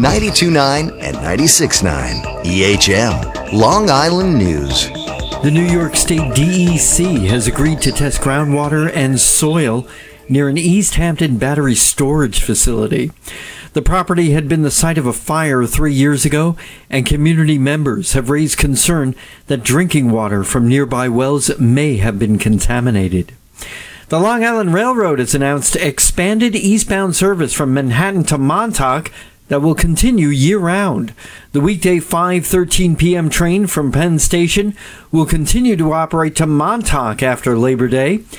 92.9 and 96.9 EHM, Long Island News. The New York State DEC has agreed to test groundwater and soil near an East Hampton battery storage facility. The property had been the site of a fire 3 years ago, and community members have raised concern that drinking water from nearby wells may have been contaminated. The Long Island Railroad has announced expanded eastbound service from Manhattan to Montauk that will continue year-round. The weekday 5:13 p.m. train from Penn Station will continue to operate to Montauk after Labor Day,